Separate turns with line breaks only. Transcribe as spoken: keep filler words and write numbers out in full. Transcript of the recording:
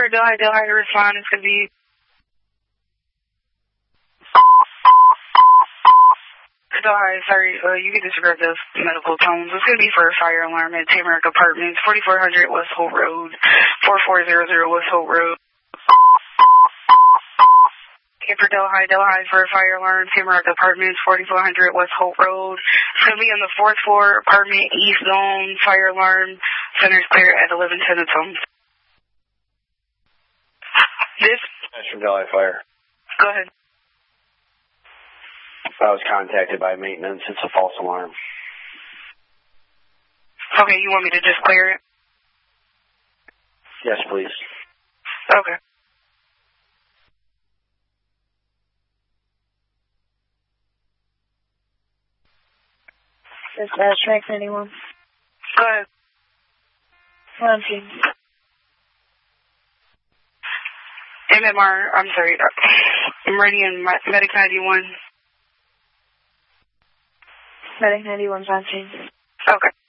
for Delhi, Delhi to respond. It's going to be... Delhi, sorry, uh, you can disregard those medical tones. It's going to be for a fire alarm at Tamarack Apartments, forty-four hundred West Holt Road, four four zero zero West Holt Road. Okay, for Delhi, Delhi for a fire alarm, Tamarack Apartments, forty-four hundred West Holt Road. It's going to be on the fourth floor, apartment, East Zone, fire alarm, center's clear at eleven ten at home. This?
That's from Delhi Fire.
Go ahead.
I was contacted by maintenance. It's a false alarm.
Okay, you want me to just clear it?
Yes, please.
Okay.
Dispatch, track ninety-one.
Go ahead.
One, two.
M M R, I'm sorry, Meridian Medic ninety-one.
Medic ninety-one, five two.
Okay.